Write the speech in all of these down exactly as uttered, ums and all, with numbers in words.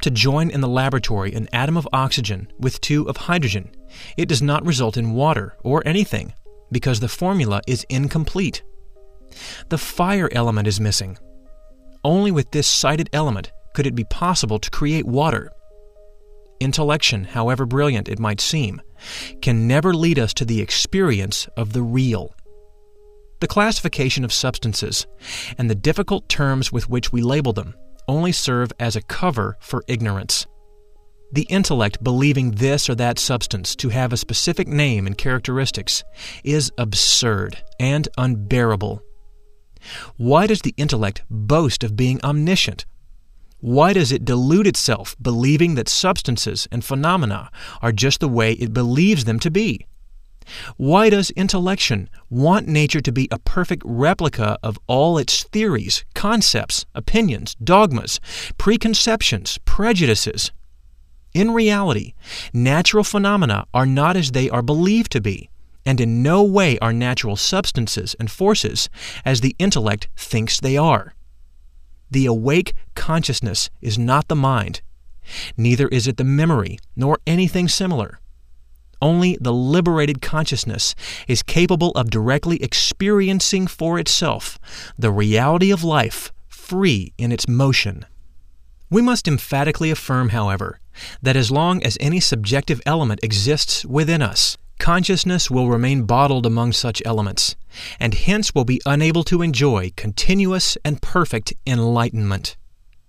to join in the laboratory an atom of oxygen with two of hydrogen, it does not result in water or anything, because the formula is incomplete. The fire element is missing. Only with this cited element could it be possible to create water. Intellection, however brilliant it might seem, can never lead us to the experience of the real. The classification of substances and the difficult terms with which we label them only serve as a cover for ignorance. The intellect believing this or that substance to have a specific name and characteristics is absurd and unbearable. Why does the intellect boast of being omniscient? Why does it delude itself believing that substances and phenomena are just the way it believes them to be? Why does intellection want nature to be a perfect replica of all its theories, concepts, opinions, dogmas, preconceptions, prejudices? In reality, natural phenomena are not as they are believed to be, and in no way are natural substances and forces as the intellect thinks they are. The awake consciousness is not the mind. Neither is it the memory, nor anything similar. Only the liberated consciousness is capable of directly experiencing for itself the reality of life, free in its motion. We must emphatically affirm, however, that as long as any subjective element exists within us, consciousness will remain bottled among such elements, and hence will be unable to enjoy continuous and perfect enlightenment.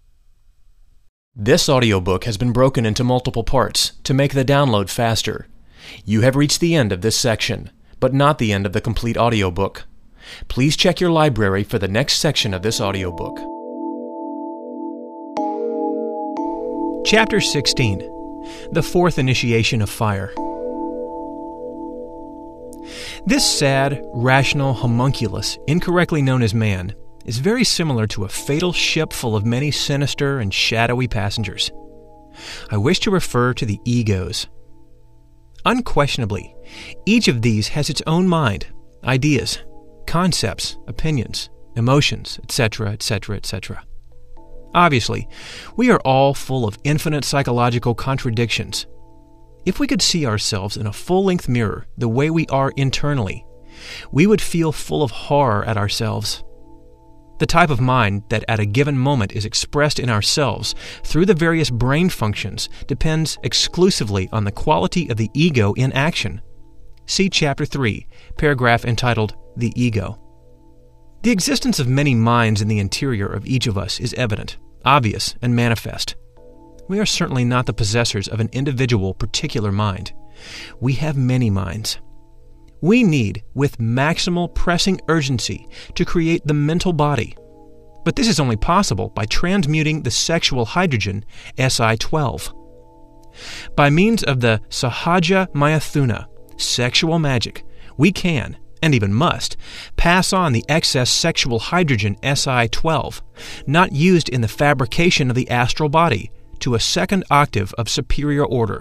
This audiobook has been broken into multiple parts to make the download faster. You have reached the end of this section, but not the end of the complete audiobook. Please check your library for the next section of this audiobook. Chapter sixteen. The Fourth Initiation of Fire. This sad, rational homunculus, incorrectly known as man, is very similar to a fatal ship full of many sinister and shadowy passengers. I wish to refer to the egos. Unquestionably, each of these has its own mind, ideas, concepts, opinions, emotions, et cetera, et cetera, et cetera. Obviously, we are all full of infinite psychological contradictions. If we could see ourselves in a full-length mirror the way we are internally, we would feel full of horror at ourselves. The type of mind that at a given moment is expressed in ourselves through the various brain functions depends exclusively on the quality of the ego in action. See Chapter three, paragraph entitled The Ego. The existence of many minds in the interior of each of us is evident, obvious, and manifest. We are certainly not the possessors of an individual particular mind. We have many minds. We need, with maximal pressing urgency, to create the mental body. But this is only possible by transmuting the sexual hydrogen, S I twelve. By means of the Sahaja Mayathuna, sexual magic, we can, and even must, pass on the excess sexual hydrogen S I twelve, not used in the fabrication of the astral body, to a second octave of superior order.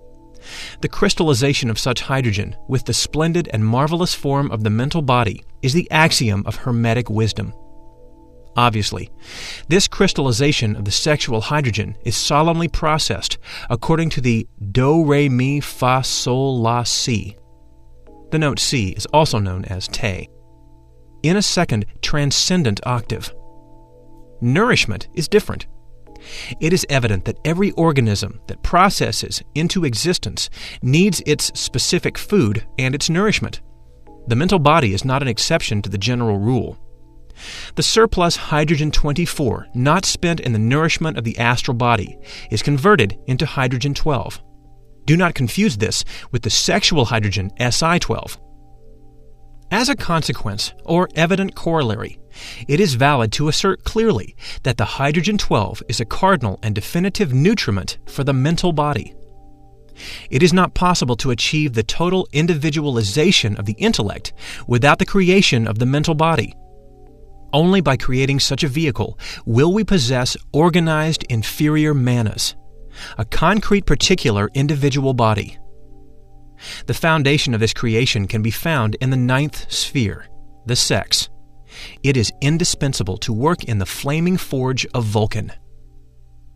The crystallization of such hydrogen with the splendid and marvelous form of the mental body is the axiom of Hermetic wisdom. Obviously, this crystallization of the sexual hydrogen is solemnly processed according to the do, re, mi, fa, sol, la, si. The note Si is also known as Te, in a second transcendent octave. Nourishment is different. It is evident that every organism that processes into existence needs its specific food and its nourishment. The mental body is not an exception to the general rule. The surplus hydrogen twenty-four, not spent in the nourishment of the astral body, is converted into hydrogen twelve. Do not confuse this with the sexual hydrogen S I twelve. As a consequence, or evident corollary, it is valid to assert clearly that the hydrogen twelve is a cardinal and definitive nutriment for the mental body. It is not possible to achieve the total individualization of the intellect without the creation of the mental body. Only by creating such a vehicle will we possess organized inferior manas, a concrete particular individual body. The foundation of this creation can be found in the ninth sphere, the sex. It is indispensable to work in the flaming forge of Vulcan.